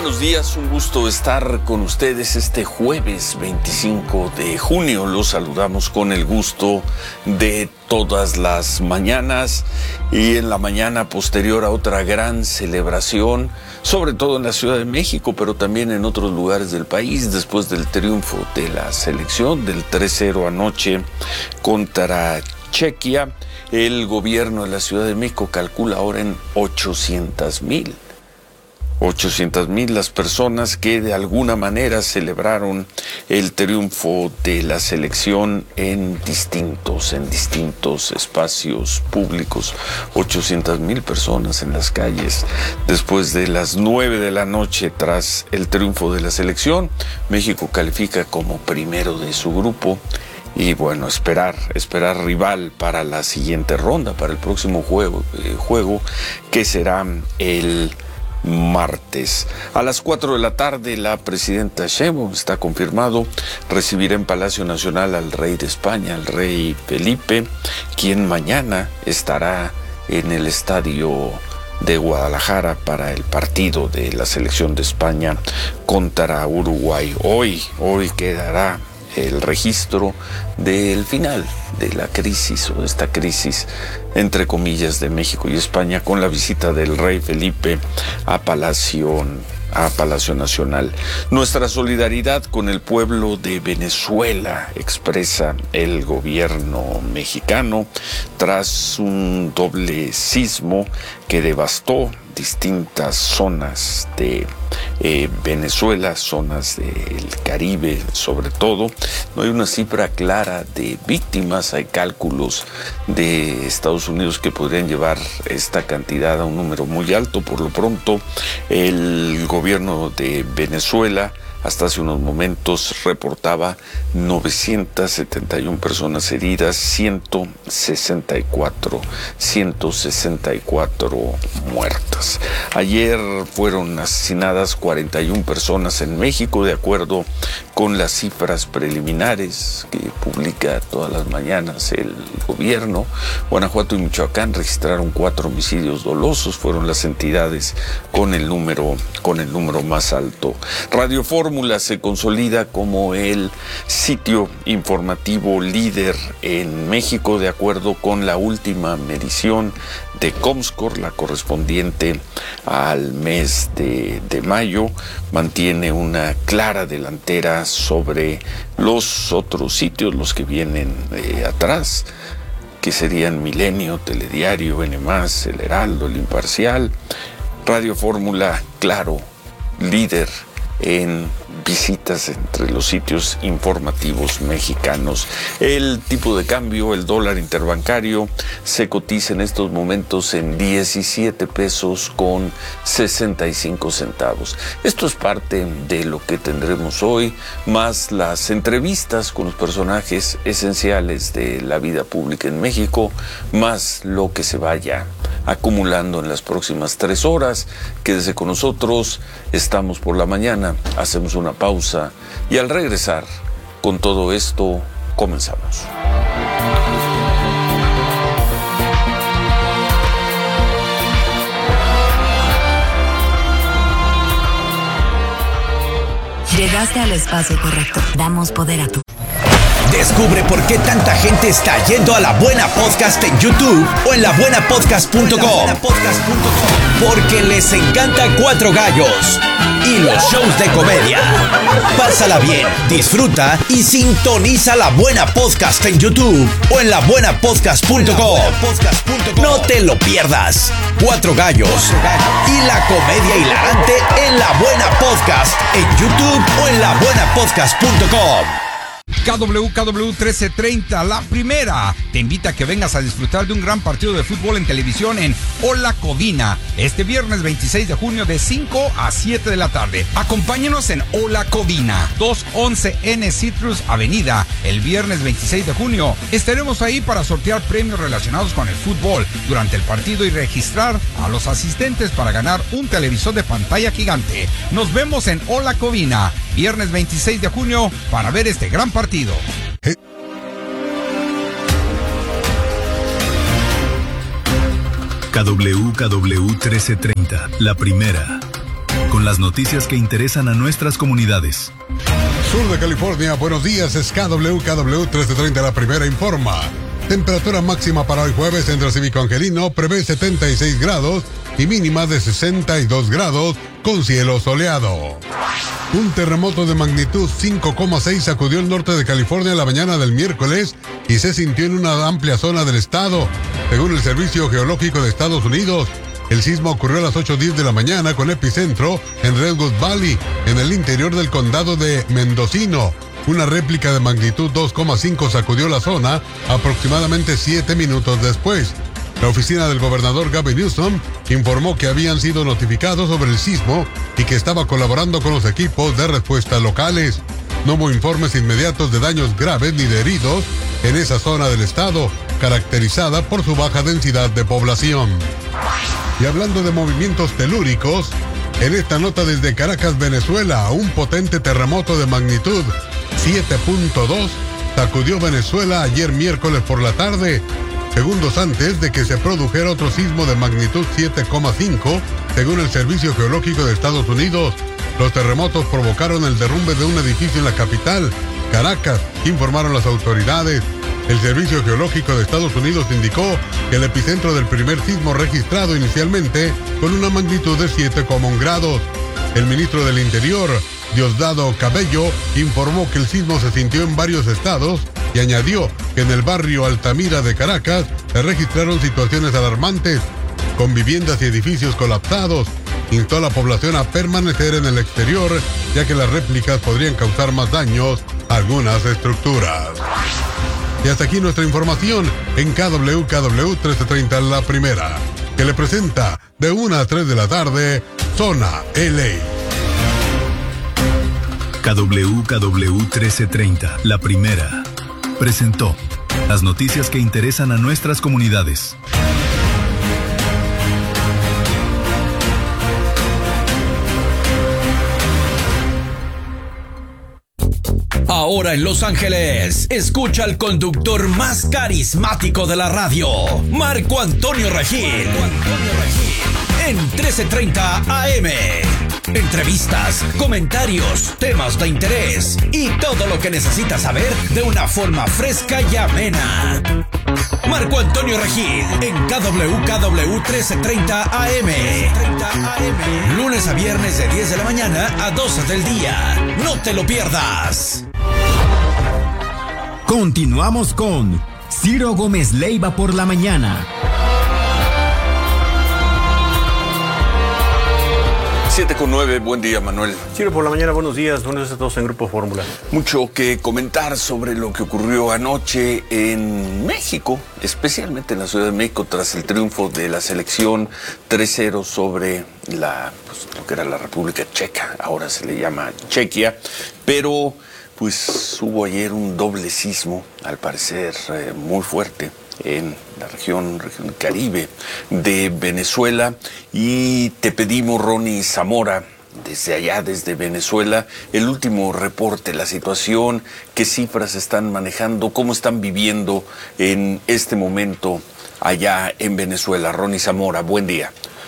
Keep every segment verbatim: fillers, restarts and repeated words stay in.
buenos días, un gusto estar con ustedes este jueves veinticinco de junio. Los saludamos con el gusto de todas las mañanas y en la mañana posterior a otra gran celebración, sobre todo en la Ciudad de México, pero también en otros lugares del país, después del triunfo de la selección del tres cero anoche contra Chequia. El gobierno de la Ciudad de México calcula ahora en ochocientas mil. ochocientas mil las personas que de alguna manera celebraron el triunfo de la selección en distintos, en distintos espacios públicos. ochocientas mil personas en las calles después de las nueve de la noche tras el triunfo de la selección. México califica como primero de su grupo. Y bueno, esperar, esperar rival para la siguiente ronda, para el próximo juego, eh, juego que será el martes. A las cuatro de la tarde, la presidenta Sheinbaum, está confirmado, recibirá en Palacio Nacional al rey de España, al rey Felipe, quien mañana estará en el estadio de Guadalajara para el partido de la selección de España contra Uruguay. Hoy, hoy quedará el registro del final de la crisis o de esta crisis entre comillas de México y España con la visita del rey Felipe a Palacio a Palacio Nacional. Nuestra solidaridad con el pueblo de Venezuela, expresa el gobierno mexicano tras un doble sismo que devastó distintas zonas de eh, Venezuela, zonas del Caribe sobre todo. No hay una cifra clara de víctimas, hay cálculos de Estados Unidos que podrían llevar esta cantidad a un número muy alto. Por lo pronto, el gobierno de Venezuela hasta hace unos momentos reportaba novecientas setenta y una personas heridas, ciento sesenta y cuatro muertas. Ayer fueron asesinadas cuarenta y una personas en México, de acuerdo con las cifras preliminares que publica todas las mañanas el gobierno. Guanajuato y Michoacán registraron cuatro homicidios dolosos, fueron las entidades con el número, con el número más alto. Radio Fórmula se consolida como el sitio informativo líder en México, de acuerdo con la última medición de Comscore, la correspondiente al mes de, de mayo. Mantiene una clara delantera sobre los otros sitios, los que vienen eh, atrás, que serían Milenio, Telediario, N más, El Heraldo, El Imparcial. Radio Fórmula, claro, líder en visitas entre los sitios informativos mexicanos. El tipo de cambio, el dólar interbancario, se cotiza en estos momentos en diecisiete pesos con sesenta y cinco centavos. Esto es parte de lo que tendremos hoy, más las entrevistas con los personajes esenciales de la vida pública en México, más lo que se vaya acumulando en las próximas tres horas. Quédese con nosotros, estamos por la mañana, hacemos una pausa y al regresar con todo esto comenzamos. Llegaste al espacio correcto. Damos poder a tu... Descubre por qué tanta gente está yendo a La Buena Podcast en YouTube o en la buena podcast punto com. Porque les encanta Cuatro Gallos y los shows de comedia. Pásala bien, disfruta y sintoniza La Buena Podcast en YouTube o en la buena podcast punto com. No te lo pierdas. Cuatro Gallos y la comedia hilarante en La Buena Podcast en YouTube o en la buena podcast punto com. K W K W trece treinta, la primera, te invita a que vengas a disfrutar de un gran partido de fútbol en televisión en Hola Covina, este viernes veintiséis de junio de cinco a siete de la tarde. Acompáñenos en Hola Covina, doscientos once N Citrus Avenida, el viernes veintiséis de junio. Estaremos ahí para sortear premios relacionados con el fútbol durante el partido y registrar a los asistentes para ganar un televisor de pantalla gigante. Nos vemos en Hola Covina, viernes veintiséis de junio, para ver este gran partido. Hey. K W K W trece treinta, la primera, con las noticias que interesan a nuestras comunidades. Sur de California, buenos días, es K W K W trece treinta, la primera informa. Temperatura máxima para hoy jueves en el Cívico Angelino prevé setenta y seis grados y mínima de sesenta y dos grados con cielo soleado. Un terremoto de magnitud cinco coma seis sacudió el norte de California la mañana del miércoles y se sintió en una amplia zona del estado. Según el Servicio Geológico de Estados Unidos, el sismo ocurrió a las ocho diez de la mañana con epicentro en Redwood Valley, en el interior del condado de Mendocino. Una réplica de magnitud dos coma cinco sacudió la zona aproximadamente siete minutos después. La oficina del gobernador Gavin Newsom informó que habían sido notificados sobre el sismo y que estaba colaborando con los equipos de respuesta locales. No hubo informes inmediatos de daños graves ni de heridos en esa zona del estado, caracterizada por su baja densidad de población. Y hablando de movimientos telúricos, en esta nota desde Caracas, Venezuela, un potente terremoto de magnitud siete punto dos sacudió Venezuela ayer miércoles por la tarde, segundos antes de que se produjera otro sismo de magnitud siete coma cinco, según el Servicio Geológico de Estados Unidos. Los terremotos provocaron el derrumbe de un edificio en la capital, Caracas, informaron las autoridades. El Servicio Geológico de Estados Unidos indicó que el epicentro del primer sismo registrado inicialmente con una magnitud de siete coma uno grados. El ministro del Interior, Diosdado Cabello, informó que el sismo se sintió en varios estados y añadió que en el barrio Altamira de Caracas se registraron situaciones alarmantes, con viviendas y edificios colapsados. Instó a la población a permanecer en el exterior, ya que las réplicas podrían causar más daños a algunas estructuras. Y hasta aquí nuestra información en K W K W trece treinta, la primera, que le presenta de una a tres de la tarde, Zona L A. K W K W trece treinta, la primera, presentó las noticias que interesan a nuestras comunidades. Ahora en Los Ángeles, escucha al conductor más carismático de la radio, Marco Antonio Regil, en trece treinta A M. Entrevistas, comentarios, temas de interés y todo lo que necesitas saber de una forma fresca y amena. Marco Antonio Regil en K W K W trece treinta A M. Lunes a viernes de diez de la mañana a doce del día. No te lo pierdas. Continuamos con Ciro Gómez Leiva por la mañana. siete con nueve, buen día, Manuel. Ciro, por la mañana, buenos días, buenos días a todos en Grupo Fórmula. Mucho que comentar sobre lo que ocurrió anoche en México, especialmente en la Ciudad de México, tras el triunfo de la selección tres cero sobre la, pues, lo que era la República Checa, ahora se le llama Chequia, pero pues hubo ayer un doble sismo, al parecer eh, muy fuerte, en la región, región Caribe de Venezuela, y te pedimos, Ronnie Zamora, desde allá, desde Venezuela, el último reporte, la situación, qué cifras están manejando, cómo están viviendo en este momento allá en Venezuela. Ronnie Zamora, buen día.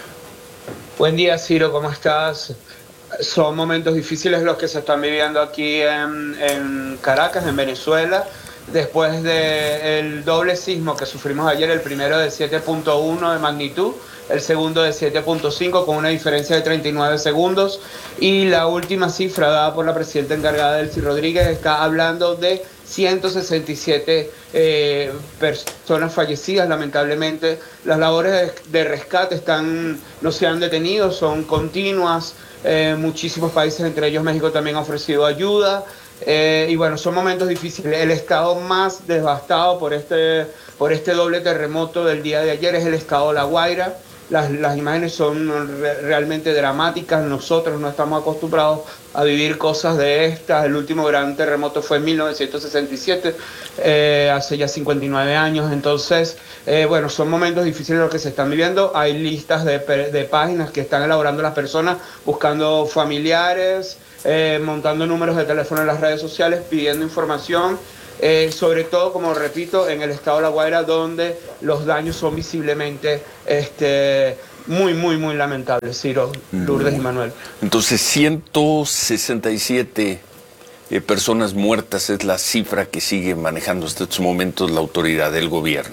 Buen día, Ciro, ¿cómo estás? Son momentos difíciles los que se están viviendo aquí en, en Caracas, en Venezuela. Después del doble sismo que sufrimos ayer, el primero de siete punto uno de magnitud, el segundo de siete punto cinco con una diferencia de treinta y nueve segundos, y la última cifra dada por la presidenta encargada, Delcy Rodríguez, está hablando de ciento sesenta y siete eh, personas fallecidas. Lamentablemente las labores de, de rescate están, no se han detenido, son continuas. Eh, muchísimos países, entre ellos México, también ha ofrecido ayuda. Eh, y bueno, son momentos difíciles. El estado más devastado por este, por este doble terremoto del día de ayer es el estado de La Guaira. Las, las imágenes son re, realmente dramáticas. Nosotros no estamos acostumbrados a vivir cosas de estas. El último gran terremoto fue en mil novecientos sesenta y siete, eh, hace ya cincuenta y nueve años. Entonces, eh, bueno, son momentos difíciles los que se están viviendo. Hay listas de, de páginas que están elaborando las personas, buscando familiares, Eh, montando números de teléfono en las redes sociales, pidiendo información, eh, sobre todo, como repito, en el estado de La Guaira, donde los daños son visiblemente este, muy, muy, muy lamentable, Ciro, Lourdes y Manuel. Entonces, ciento sesenta y siete eh, personas muertas es la cifra que sigue manejando hasta estos momentos la autoridad del gobierno.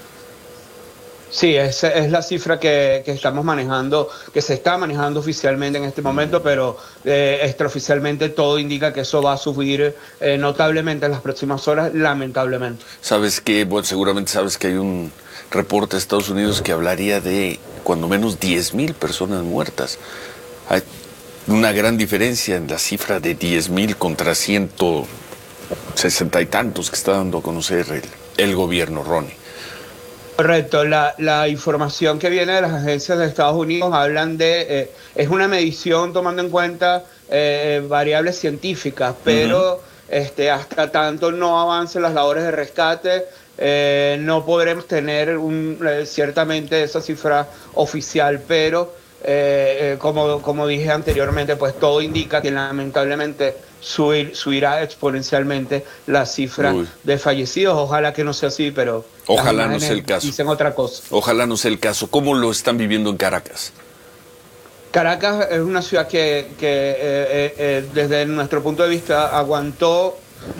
Sí, esa es la cifra que, que estamos manejando, que se está manejando oficialmente en este momento, pero eh, extraoficialmente todo indica que eso va a subir eh, notablemente en las próximas horas, lamentablemente. Sabes que, bueno, seguramente sabes que hay un reporte de Estados Unidos que hablaría de cuando menos diez mil personas muertas. Hay una gran diferencia en la cifra de diez mil contra ciento sesenta y tantos que está dando a conocer el, el gobierno, Ronnie. Correcto, la, la información que viene de las agencias de Estados Unidos hablan de, eh, es una medición tomando en cuenta eh, variables científicas, pero uh-huh. este, hasta tanto no avancen las labores de rescate, eh, no podremos tener un, eh, ciertamente esa cifra oficial, pero eh, eh, como, como dije anteriormente, pues todo indica que lamentablemente subir, subirá exponencialmente la cifra Uy. de fallecidos. Ojalá que no sea así, pero ojalá no sea el caso. Dicen otra cosa. Ojalá no sea el caso. ¿Cómo lo están viviendo en Caracas? Caracas es una ciudad que, que eh, eh, desde nuestro punto de vista aguantó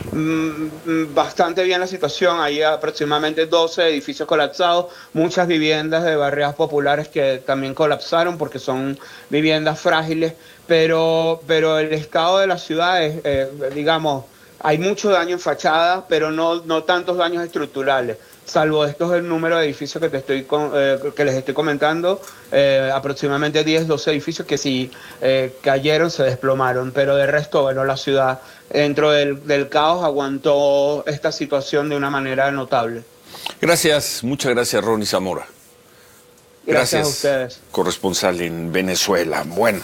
mm, bastante bien la situación. Hay aproximadamente doce edificios colapsados, muchas viviendas de barriadas populares que también colapsaron porque son viviendas frágiles, pero, pero el estado de la ciudad es, eh, digamos, hay mucho daño en fachadas, pero no, no tantos daños estructurales. Salvo estos el número de edificios que te estoy con, eh, que les estoy comentando, eh, aproximadamente diez, doce edificios que sí eh, cayeron, se desplomaron, pero de resto, bueno, la ciudad dentro del, del caos aguantó esta situación de una manera notable. Gracias, muchas gracias, Ronnie Zamora. Gracias, gracias a ustedes. Corresponsal en Venezuela. Bueno,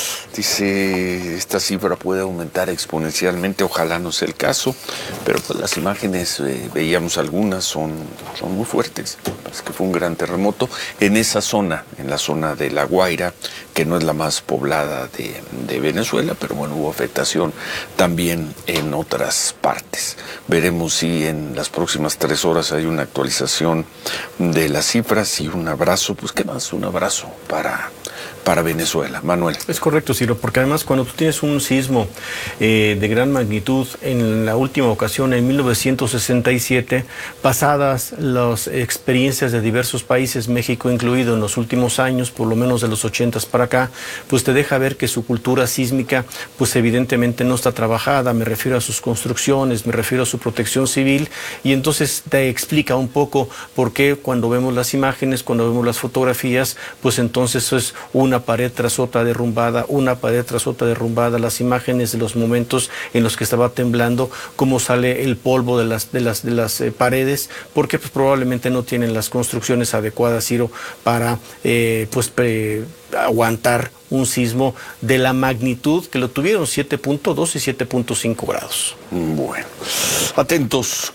dice, esta cifra puede aumentar exponencialmente, ojalá no sea el caso, pero pues las imágenes, eh, veíamos algunas, son, son muy fuertes. Es que fue un gran terremoto en esa zona, en la zona de La Guaira, que no es la más poblada de, de Venezuela, pero bueno, hubo afectación también en otras partes. Veremos si en las próximas tres horas hay una actualización de las cifras y un abrazo, pues qué más, un abrazo para... para Venezuela. Manuel. Es correcto, Ciro, porque además cuando tú tienes un sismo eh, de gran magnitud, en la última ocasión, en mil novecientos sesenta y siete, pasadas las experiencias de diversos países, México incluido en los últimos años, por lo menos de los ochentas para acá, pues te deja ver que su cultura sísmica, pues evidentemente no está trabajada, me refiero a sus construcciones, me refiero a su protección civil, y entonces te explica un poco por qué cuando vemos las imágenes, cuando vemos las fotografías, pues entonces eso es una pared tras otra derrumbada, una pared tras otra derrumbada, las imágenes de los momentos en los que estaba temblando, cómo sale el polvo de las, de las, de las eh, paredes, porque pues, probablemente no tienen las construcciones adecuadas, Ciro, para eh, pues, pre, aguantar un sismo de la magnitud que lo tuvieron, siete punto dos y siete punto cinco grados. Bueno, atentos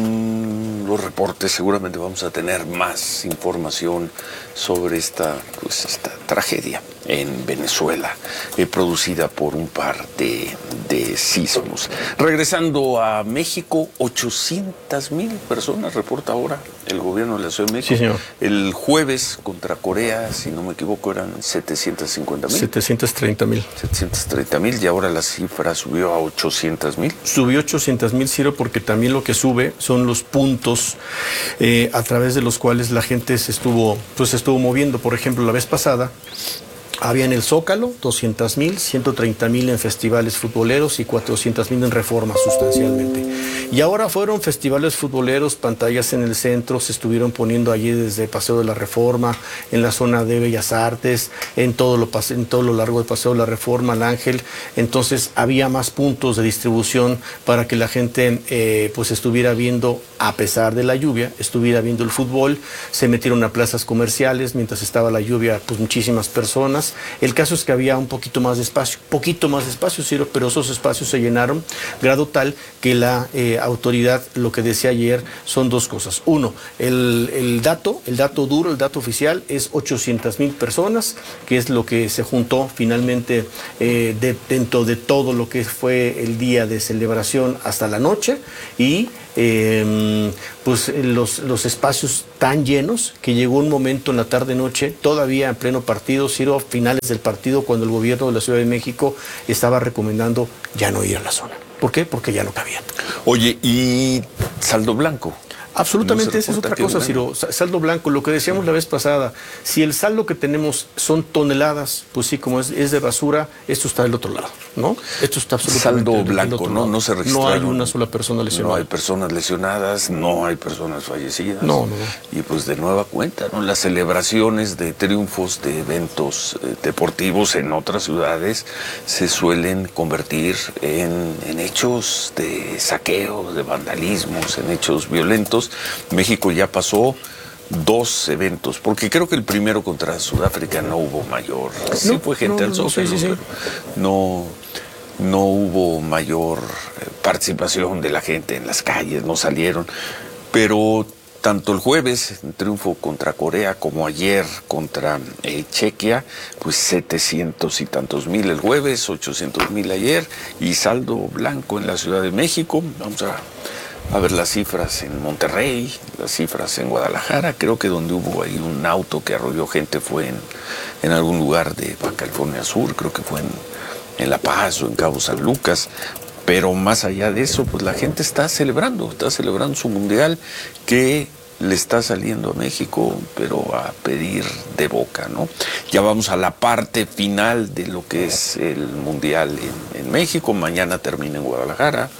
con los reportes, seguramente vamos a tener más información sobre esta, pues, esta tragedia en Venezuela, eh, producida por un par de, de sismos. Regresando a México, ochocientas mil personas reporta ahora el gobierno de la Ciudad de México. Sí, señor. El jueves contra Corea, si no me equivoco, eran setecientos cincuenta mil. setecientos treinta mil. setecientos treinta mil y ahora la cifra subió a ochocientos mil. Subió ochocientos mil, Ciro, porque también lo que sube son los puntos eh, a través de los cuales la gente se estuvo, pues, se estuvo moviendo. Por ejemplo, la vez pasada había en el Zócalo doscientos mil, ciento treinta mil en festivales futboleros y cuatrocientos mil en Reforma, sustancialmente. Y ahora fueron festivales futboleros, pantallas en el centro, se estuvieron poniendo allí desde Paseo de la Reforma, en la zona de Bellas Artes, en todo lo, en todo lo largo del Paseo de la Reforma, el Ángel. Entonces había más puntos de distribución para que la gente eh, pues estuviera viendo, a pesar de la lluvia, estuviera viendo el fútbol. Se metieron a plazas comerciales mientras estaba la lluvia, pues muchísimas personas. El caso es que había un poquito más de espacio, poquito más de espacio, Ciro, pero esos espacios se llenaron, grado tal que la eh, autoridad, lo que decía ayer, son dos cosas. Uno, el, el dato, el dato duro, el dato oficial es ochocientas mil personas, que es lo que se juntó finalmente eh, de, dentro de todo lo que fue el día de celebración hasta la noche, y eh, pues los, los espacios tan llenos que llegó un momento en la tarde-noche, todavía en pleno partido, Ciro, a finales del partido, cuando el gobierno de la Ciudad de México estaba recomendando ya no ir a la zona. ¿Por qué? Porque ya no cabían. Oye, ¿y saldo blanco? Absolutamente, No esa es otra cosa, Ciro. Saldo blanco, lo que decíamos la vez pasada, si el saldo que tenemos son toneladas, pues sí, como es, es de basura, esto está del otro lado, ¿no? Esto está absolutamente saldo blanco, ¿no? No se registraron. No hay una sola persona lesionada. No hay personas lesionadas, no hay personas fallecidas. No, no, no. Y pues de nueva cuenta, ¿no? Las celebraciones de triunfos de eventos eh, deportivos en otras ciudades se suelen convertir en, en hechos de saqueo, de vandalismos, en hechos violentos. México ya pasó dos eventos, porque creo que el primero contra Sudáfrica no hubo mayor, sí no, fue gente no, al no, Zócalo, sí, sí, sí. no, no hubo mayor participación de la gente en las calles, no salieron, pero tanto el jueves, el triunfo contra Corea, como ayer contra eh, Chequia, pues setecientos y tantos mil el jueves, ochocientos mil ayer, y saldo blanco en la Ciudad de México. Vamos a A ver las cifras en Monterrey, las cifras en Guadalajara. Creo que donde hubo ahí un auto que arrolló gente fue en, en algún lugar de Baja California Sur, creo que fue en, en La Paz o en Cabo San Lucas. Pero más allá de eso, pues la gente está celebrando, está celebrando su mundial que le está saliendo a México, pero a pedir de boca, ¿no? Ya vamos a la parte final de lo que es el mundial en, en México. Mañana termina en Guadalajara.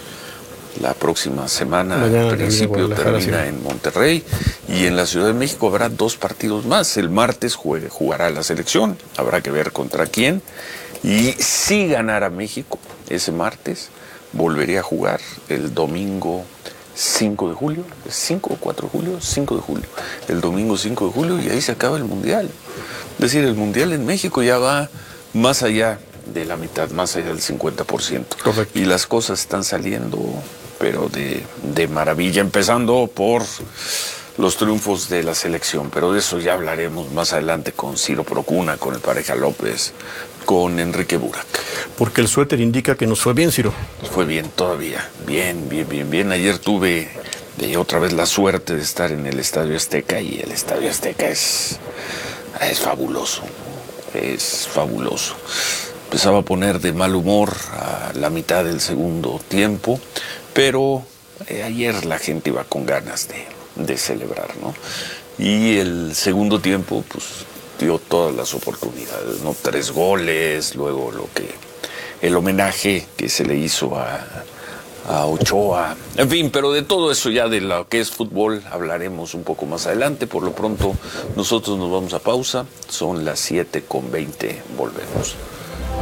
La próxima semana, Mañana al principio, termina sí. en Monterrey, y en la Ciudad de México habrá dos partidos más. El martes juegue, jugará la selección, habrá que ver contra quién, y si ganara México ese martes, volvería a jugar el domingo cinco de julio, cinco o cuatro de julio, cinco de julio, el domingo cinco de julio, y ahí se acaba el Mundial. Es decir, el Mundial en México ya va más allá de la mitad, más allá del cincuenta por ciento. Correcto. Y las cosas están saliendo, pero de, de maravilla, empezando por los triunfos de la selección, pero de eso ya hablaremos más adelante con Ciro Procuna, con el Pareja López, con Enrique Burak. Porque el suéter indica que nos fue bien, Ciro. Nos fue bien todavía, bien, bien, bien, bien. Ayer tuve de otra vez la suerte de estar en el Estadio Azteca, y el Estadio Azteca es, es fabuloso, es fabuloso. Empezaba a poner de mal humor a la mitad del segundo tiempo, pero eh, ayer la gente iba con ganas de, de celebrar, ¿no? Y el segundo tiempo, pues, dio todas las oportunidades, ¿no? Tres goles, luego lo que, el homenaje que se le hizo a, a Ochoa, en fin, pero de todo eso, ya de lo que es fútbol, hablaremos un poco más adelante. Por lo pronto, nosotros nos vamos a pausa, son las siete con veinte, volvemos.